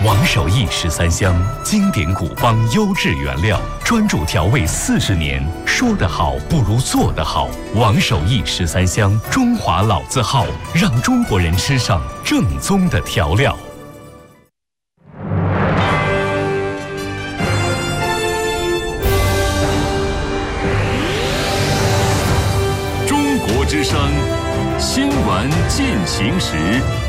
王守义13香，经典古方优质原料，专注调味40年。说得好不如做得好。王守义13香，中华老字号，让中国人吃上正宗的调料。 中国之声，新闻进行时。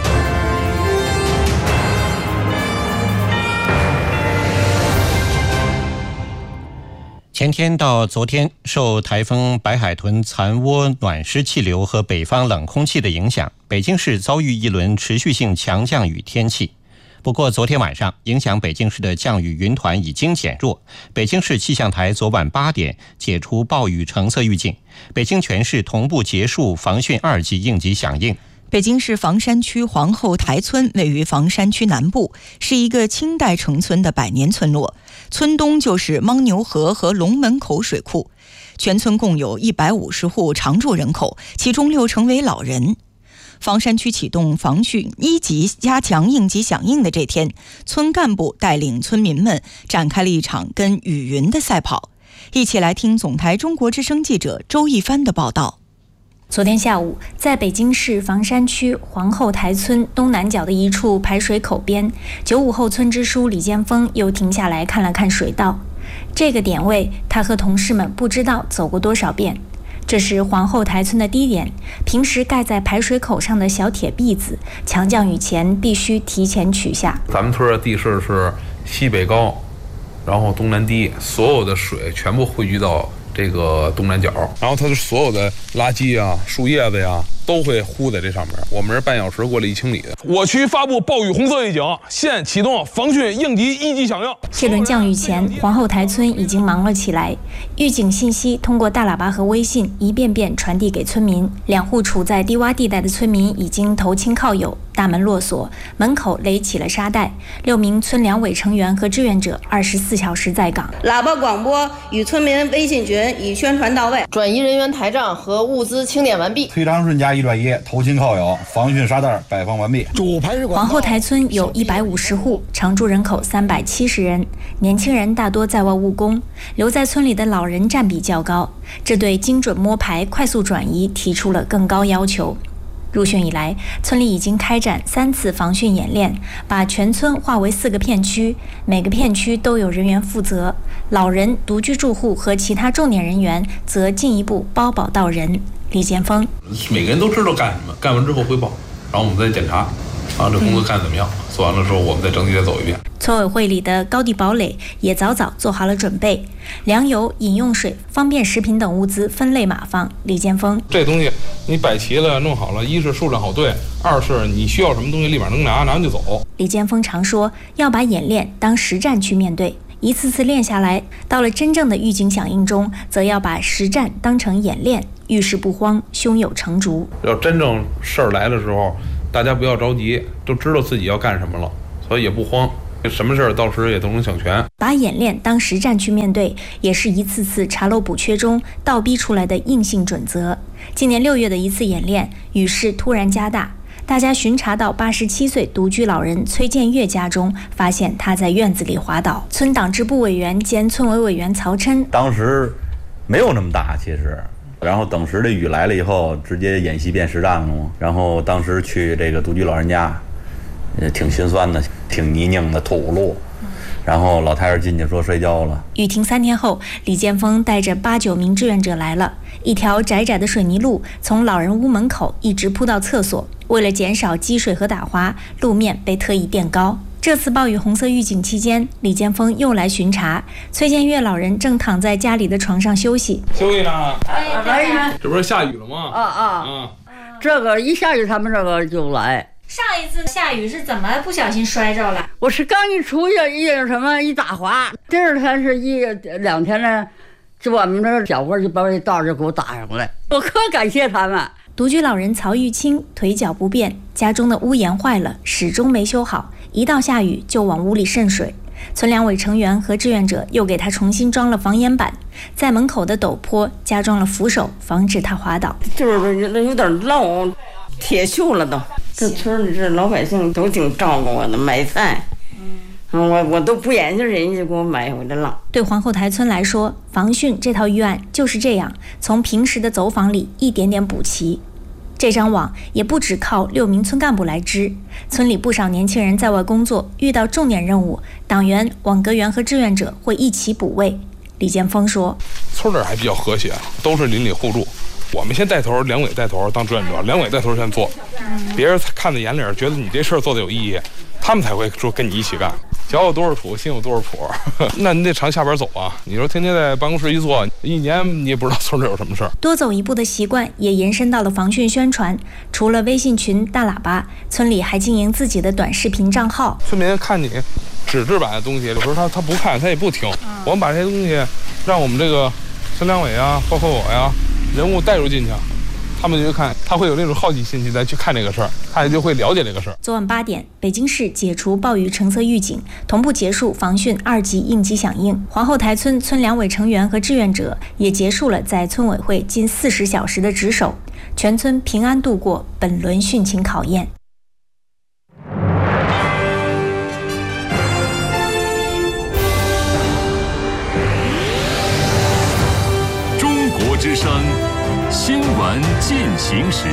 前天到昨天，受台风白海豚残涡暖湿气流和北方冷空气的影响，北京市遭遇一轮持续性强降雨天气。不过昨天晚上，影响北京市的降雨云团已经减弱。北京市气象台昨晚8点解除暴雨橙色预警，北京全市同步结束防汛2级应急响应。 北京市房山区皇后台村位于房山区南部，是一个清代城村的百年村落。村东就是牦牛河和龙门口水库。全村共有150户常住人口，其中60%为老人。房山区启动防汛1级加强应急响应的这天，村干部带领村民们展开了一场跟雨云的赛跑。一起来听总台中国之声记者周一帆的报道。 昨天下午，在北京市房山区皇后台村东南角的一处排水口边，95后村支书李建峰又停下来看了看水道。这个点位，他和同事们不知道走过多少遍。这是皇后台村的低点，平时盖在排水口上的小铁篦子，强降雨前必须提前取下。 咱们村的地势是西北高，然后东南低，所有的水全部汇聚到这个东南角，然后它的所有的垃圾啊、树叶子呀，都会糊在这上面。我们是半小时过来1清理的。我区发布暴雨红色预警，现启动防汛应急1级响应。 这轮降雨前，皇后台村已经忙了起来，预警信息通过大喇叭和微信一遍遍传递给村民。2户处在低洼地带的村民已经投亲靠友，大门落锁，门口垒起了沙袋。6名村两委成员和志愿者24小时在岗， 喇叭广播与村民微信群已宣传到位， 转移人员台账和物资清点完毕， 推长顺加1转1，投亲靠友，防汛沙袋摆放完毕。 皇后台村有150户，常住人口370人，年轻人大多在外务工，留在村里的老人占比较高，这对精准摸排、快速转移提出了更高要求。入汛以来，村里已经开展3次防汛演练，把全村划为4个片区，每个片区都有人员负责，老人、独居住户和其他重点人员则进一步包保到人。李建峰， 每个人都知道干什么，干完之后汇报，然后我们再检查，啊，这工作干怎么样？做完了之后，我们再整体再走一遍。 村委会里的高地堡垒也早早做好了准备，粮油、饮用水、方便食品等物资分类码放。李建峰， 这东西你摆齐了、弄好了，一是数量好对，二是你需要什么东西立马能拿完就走。 李建峰常说，要把演练当实战去面对。一次次练下来，到了真正的预警响应中，则要把实战当成演练，遇事不慌，胸有成竹。 要真正事儿来的时候，大家不要着急，都知道自己要干什么了，所以也不慌，什么事儿到时也都能想全。 把演练当实战去面对，也是一次次查漏补缺中倒逼出来的硬性准则。今年6月的一次演练，雨势突然加大，大家巡查到87岁独居老人崔建月家中，发现他在院子里滑倒。村党支部委员兼村委委员曹琛， 当时没有那么大，其实，然后等时的雨来了以后，直接演习变实战了嘛。然后当时去这个独居老人家，挺心酸的，挺泥泞的土路。然后老太太进去说摔跤了。 雨停3天后，李建峰带着8、9名志愿者来了。一条窄窄的水泥路从老人屋门口一直铺到厕所，为了减少积水和打滑，路面被特意垫高。这次暴雨红色预警期间，李建峰又来巡查。崔建月老人正躺在家里的床上休息。 休息呢？ 来， 这不是下雨了吗？ 这个一下雨他们这个就来。 上一次下雨是怎么不小心摔着了？ 我是刚一出去一打滑，第二天是2天呢，就我们这小伙就把这道就给我打上来，我可感谢他们。 独居老人曹玉清腿脚不便，家中的屋檐坏了，始终没修好，一到下雨就往屋里渗水。村两委成员和志愿者又给他重新装了防烟板，在门口的陡坡加装了扶手，防止他滑倒。 就是有点漏，铁锈了都。这村里这老百姓都挺照顾我的，买菜， 我都不眼睛，人家就给我买回来了。 对皇后台村来说，防汛这套预案就是这样，从平时的走访里一点点补齐。这张网也不只靠6名村干部来织，村里不少年轻人在外工作，遇到重点任务，党员、网格员和志愿者会一起补位。李建峰说：“ 村里还比较和谐，都是邻里互助。我们先带头，两委带头当志愿者，两委带头先做，别人看在眼里，觉得你这事儿做的有意义，他们才会说跟你一起干。脚有多少土，心有多少谱，那你得常下边走啊！你说天天在办公室一坐，一年你也不知道村里有什么事儿。 多走一步的习惯也延伸到了防汛宣传。除了微信群、大喇叭，村里还经营自己的短视频账号。 村民看你纸质版的东西，有时候他不看，他也不听。我们把这些东西让我们这个村两委啊，包括我呀，人物带入进去。他们就看，他会有那种好奇心去再去看这个事儿，他也就会了解这个事儿。 昨晚8点，北京市解除暴雨橙色预警，同步结束防汛2级应急响应。皇后台村村两委成员和志愿者也结束了在村委会近40小时的值守，全村平安度过本轮汛情考验。 中国之声新闻进行时。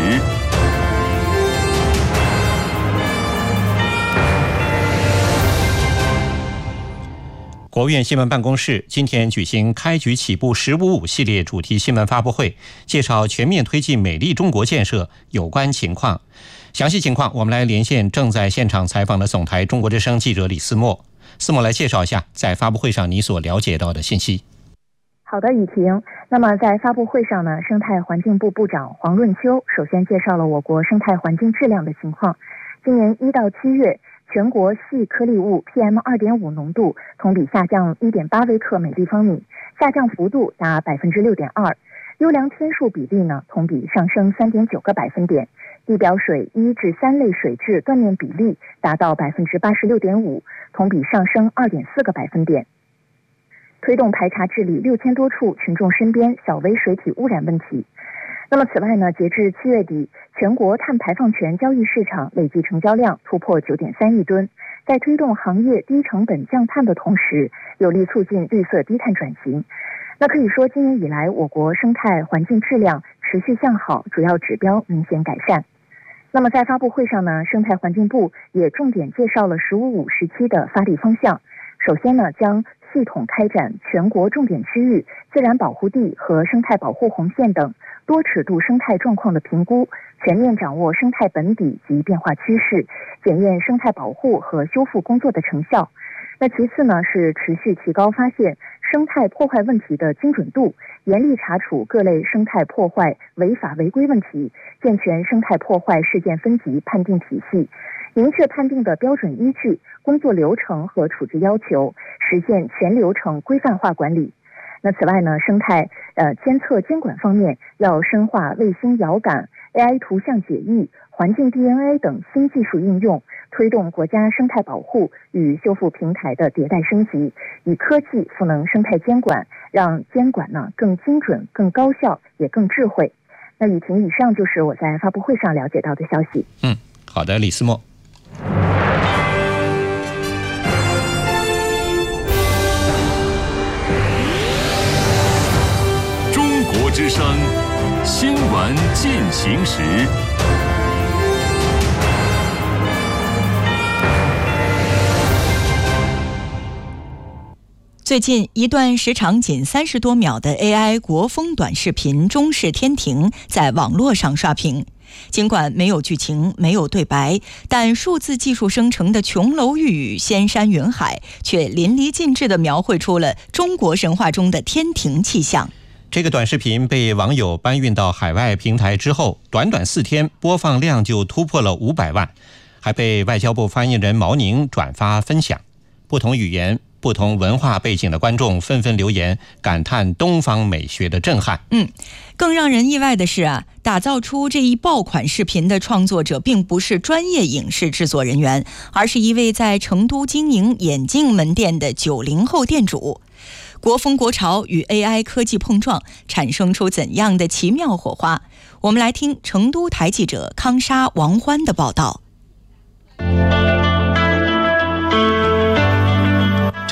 国务院新闻办公室今天举行开局起步“1055”系列主题新闻发布会，介绍全面推进美丽中国建设有关情况。详细情况，我们来连线正在现场采访的总台中国之声记者李思墨。思墨来介绍一下在发布会上你所了解到的信息。 好的，雨婷。那么在发布会上呢，生态环境部部长黄润秋首先介绍了我国生态环境质量的情况。今年1到7月，全国细颗粒物 PM2.5 浓度同比下降 1.8 微克每立方米，下降幅度达 6.2%。优良天数比例呢，同比上升 3.9 个百分点。地表水1至3类水质断面比例达到 86.5%， 同比上升 2.4 个百分点。推动排查治理6000多处群众身边小微水体污染问题。那么此外呢，截至7月底，全国碳排放权交易市场累计成交量突破 9.3 亿吨，在推动行业低成本降碳的同时，有力促进绿色低碳转型。那可以说，今年以来，我国生态环境质量持续向好，主要指标明显改善。那么在发布会上呢，生态环境部也重点介绍了“1055”时期的发力方向。首先呢，将系统开展全国重点区域自然保护地和生态保护红线等多尺度生态状况的评估，全面掌握生态本底及变化趋势，检验生态保护和修复工作的成效。那其次呢，是持续提高发现生态破坏问题的精准度，严厉查处各类生态破坏违法违规问题，健全生态破坏事件分级判定体系，明确判定的标准依据、工作流程和处置要求，实现全流程规范化管理。那此外呢，生态监测监管方面，要深化卫星遥感、AI 图像解译、环境 DNA 等新技术应用，推动国家生态保护与修复平台的迭代升级，以科技赋能生态监管，让监管呢更精准、更高效，也更智慧。那雨婷，以上就是我在发布会上了解到的消息。 好的，李思墨。 中国之声新闻进行时。 最近，一段时长仅30多秒的 AI 国风短视频《中式天庭》在网络上刷屏。尽管没有剧情、没有对白，但数字技术生成的琼楼玉宇、仙山云海，却淋漓尽致地描绘出了中国神话中的天庭气象。 这个短视频被网友搬运到海外平台之后，短短4天播放量就突破了500万，还被外交部发言人毛宁转发分享。不同语言、不同文化背景的观众纷纷留言，感叹东方美学的震撼。 更让人意外的是打造出这一爆款视频的创作者并不是专业影视制作人员，而是一位在成都经营眼镜门店的90后店主。国风国潮与 AI 科技碰撞，产生出怎样的奇妙火花？我们来听成都台记者康莎、王欢的报道。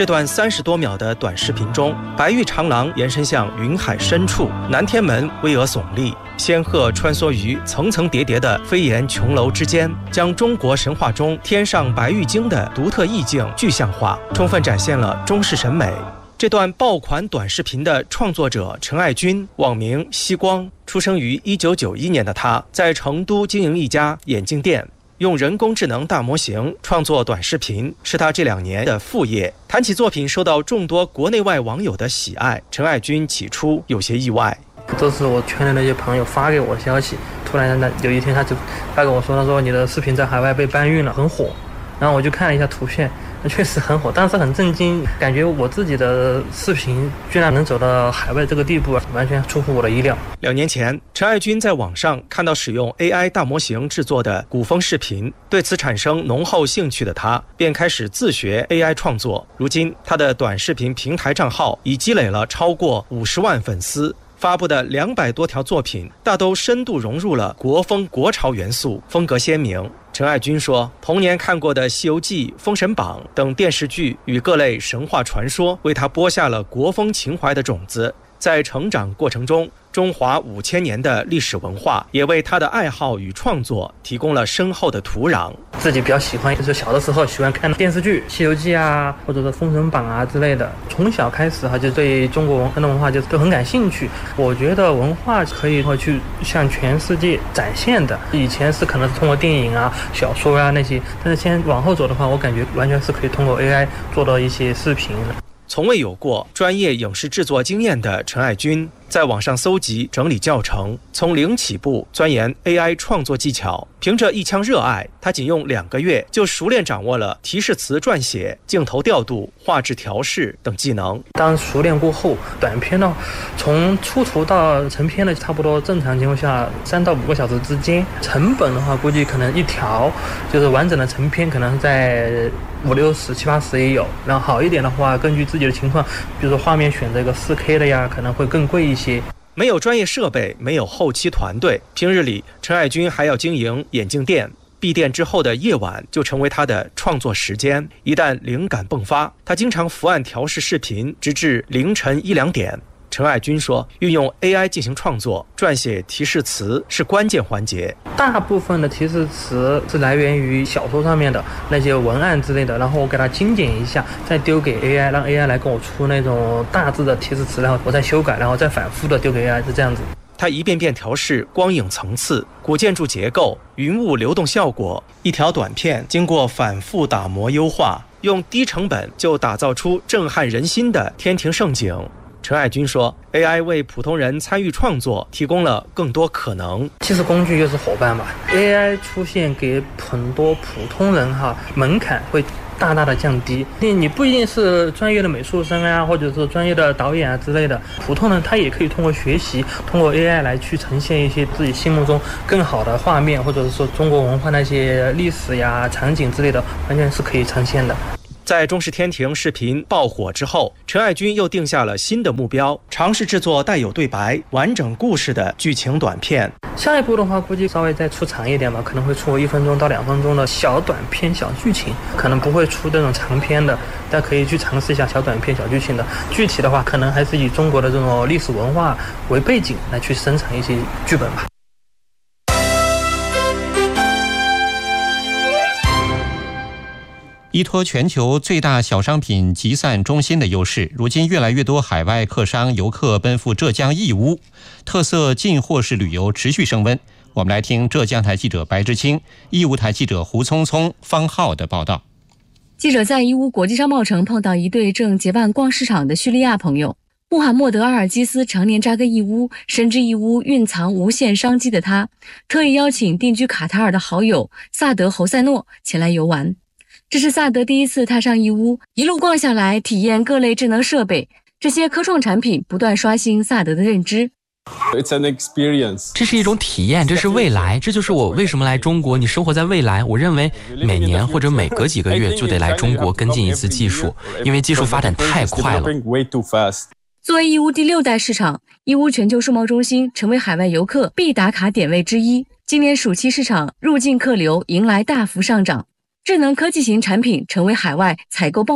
这段30多秒的短视频中，白玉长廊延伸向云海深处，南天门巍峨耸立，仙鹤穿梭于层层叠叠的飞檐琼楼之间，将中国神话中天上白玉京的独特意境具象化，充分展现了中式审美。这段爆款短视频的创作者陈爱军，网名西光，出生于1991年的他，在成都经营一家眼镜店，用人工智能大模型创作短视频，是他这2年的副业。谈起作品受到众多国内外网友的喜爱，陈爱军起初有些意外。 都是我圈的那些朋友发给我的消息，突然有一天他就发给我说，他说你的视频在海外被搬运了，很火。然后我就看了一下图片，确实很火，但是很震惊，感觉我自己的视频居然能走到海外这个地步，完全出乎我的意料。 2年前，陈爱军在网上看到使用 AI 大模型制作的古风视频，对此产生浓厚兴趣的他，便开始自学 AI 创作。如今，他的短视频平台账号已积累了超过50万粉丝。发布的200多条作品，大都深度融入了国风国潮元素，风格鲜明。陈爱军说，童年看过的《西游记》《封神榜》等电视剧与各类神话传说，为他播下了国风情怀的种子。在成长过程中，中华5000年的历史文化也为他的爱好与创作提供了深厚的土壤。 自己比较喜欢，就是小的时候喜欢看电视剧《西游记》啊，或者是《封神榜》啊之类的。从小开始就对中国文化就都很感兴趣。我觉得文化可以去向全世界展现的。以前是可能是通过电影啊、小说啊那些，但是现在往后走的话，我感觉完全是可以通过 AI 做到一些视频的。 从未有过专业影视制作经验的陈爱军，在网上搜集整理教程，从零起步钻研 AI 创作技巧。凭着一腔热爱，他仅用2个月就熟练掌握了提示词撰写、镜头调度、画质调试等技能。 当熟练过后，短片呢，从出图到成片呢，差不多正常情况下3到5个小时之间。成本的话，估计可能一条就是完整的成片，可能在50、60、70、80也有。然后好一点的话，根据自己的情况，比如说画面选这个4K 的呀，可能会更贵一些。 没有专业设备，没有后期团队，平日里陈爱军还要经营眼镜店。闭店之后的夜晚就成为他的创作时间。一旦灵感迸发，他经常伏案调试视频，直至凌晨1、2点。陈爱军说，运用 AI 进行创作，撰写提示词是关键环节。 大部分的提示词是来源于小说上面的那些文案之类的，然后我给它精简一下，再丢给 AI， 让 AI 来跟我出那种大致的提示词，然后我再修改，然后再反复的丢给 AI， 是这样子。 他一遍遍调试光影层次、古建筑结构、云雾流动效果，一条短片经过反复打磨优化，用低成本就打造出震撼人心的天庭盛景。陈爱军说 AI 为普通人参与创作提供了更多可能。 其实工具就是伙伴嘛， AI 出现给很多普通人门槛会大大的降低。你不一定是专业的美术生啊，或者是专业的导演啊之类的，普通人他也可以通过学习，通过 AI 来去呈现一些自己心目中更好的画面，或者是说中国文化那些历史呀、场景之类的，完全是可以呈现的。 在中视天庭视频爆火之后，陈爱军又定下了新的目标，尝试制作带有对白、完整故事的剧情短片。 下一步的话，估计稍微再出长一点吧，可能会出1分钟到2分钟的小短片、小剧情，可能不会出这种长片的，大家可以去尝试一下小短片、小剧情的。具体的话，可能还是以中国的这种历史文化为背景来去生产一些剧本吧。 依托全球最大小商品集散中心的优势，如今越来越多海外客商游客奔赴浙江义乌，特色进货式旅游持续升温。我们来听浙江台记者白之清、义乌台记者胡聪聪、方浩的报道。 记者在义乌国际商贸城碰到一对正结伴逛市场的叙利亚朋友。穆罕默德·阿尔基斯常年扎根义乌，深知义乌蕴藏无限商机的他，特意邀请定居卡塔尔的好友萨德·侯塞诺前来游玩。这是萨德第一次踏上义乌，一路逛下来，体验各类智能设备，这些科创产品不断刷新萨德的认知。 这是一种体验，这是未来，这就是我为什么来中国。你生活在未来，我认为每年或者每隔几个月就得来中国跟进一次技术，因为技术发展太快了。 作为义乌第6代市场，义乌全球数贸中心成为海外游客必打卡点位之一。今年暑期市场入境客流迎来大幅上涨，智能科技型产品成为海外采购爆款。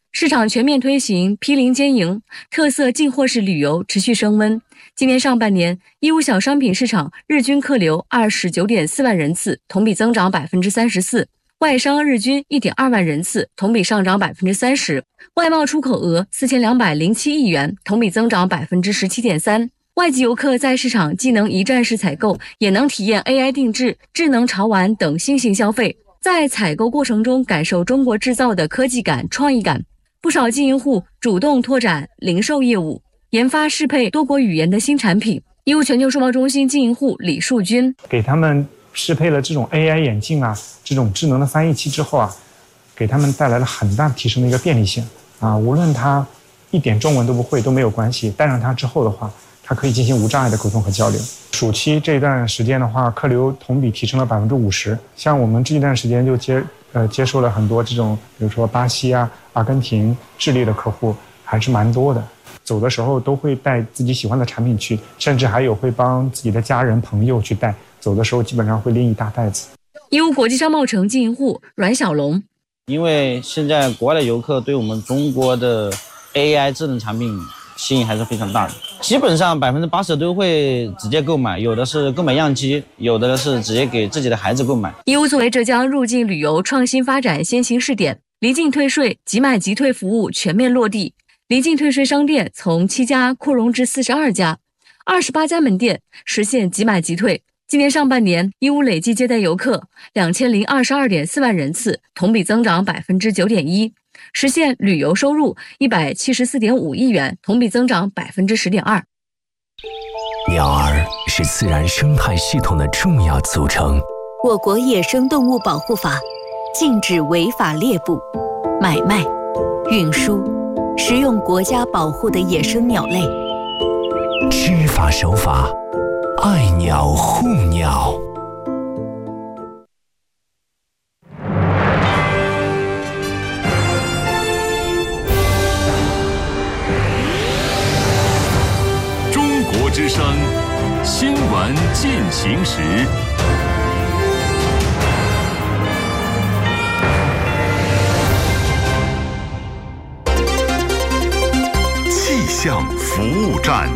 市场全面推行批零兼营，特色进货式旅游持续升温。今年上半年，义乌小商品市场日均客流29.4万人次，同比增长34%；外商日均1.2万人次，同比上涨30%；外贸出口额4207亿元，同比增长17.3%。外籍游客在市场既能一站式采购，也能体验 AI 定制、智能潮玩等新型消费，在采购过程中感受中国制造的科技感、创意感。不少经营户主动拓展零售业务，研发适配多国语言的新产品。义乌全球数贸中心经营户李树军给他们适配了这种 AI 眼镜啊，这种智能的翻译器之后啊，给他们带来了很大提升的一个便利性啊，无论他一点中文都不会都没有关系，带上它之后的话，它可以进行无障碍的沟通和交流。暑期这段时间的话，客流同比提升了50%。像我们这一段时间就接受了很多这种，比如说巴西啊、阿根廷、智利的客户，还是蛮多的。走的时候都会带自己喜欢的产品去，甚至还有会帮自己的家人朋友去带。走的时候基本上会拎一大袋子。 义乌国际商贸城经营户阮小龙， 因为现在国外的游客对我们中国的 AI 智能产品吸引还是非常大的，基本上80%都会直接购买，有的是购买样机，有的是直接给自己的孩子购买。 义乌作为浙江入境旅游创新发展先行试点，离境退税、即买即退服务全面落地，离境退税商店从7家扩容至42家，28家门店实现即买即退。今年上半年，义乌累计接待游客2022.4万人次，同比增长9.1%，实现旅游收入174.5亿元，同比增长10.2%。 鸟儿是自然生态系统的重要组成。 我国野生动物保护法禁止违法猎捕、买卖、运输、食用国家保护的野生鸟类。 知法守法，爱鸟护鸟。 中国之声新闻进行时。 气象服务站。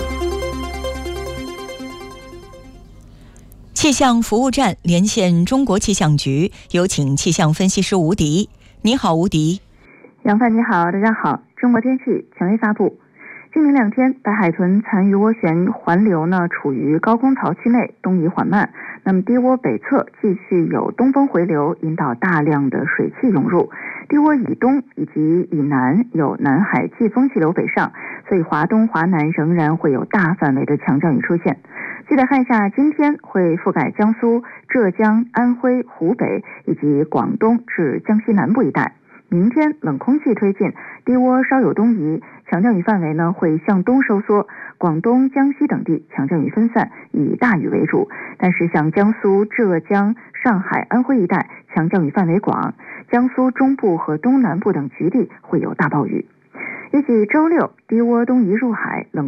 气象服务站连线中国气象局，有请气象分析师吴迪。你好，吴迪。 杨帆你好，大家好。中国天气权威发布。今明2天，白海豚残余涡旋环流呢处于高空槽区内，东移缓慢。那么低涡北侧继续有东风回流，引导大量的水汽涌入。低涡以东以及以南有南海季风气流北上，所以华东、华南仍然会有大范围的强降雨出现。记得看一下，今天会覆盖江苏、浙江、安徽、湖北以及广东至江西南部一带。明天冷空气推进，低涡稍有东移，强降雨范围呢会向东收缩，广东、江西等地强降雨分散，以大雨为主。但是像江苏、浙江、上海、安徽一带强降雨范围广，江苏中部和东南部等局地会有大暴雨。预计周六低涡东移入海，冷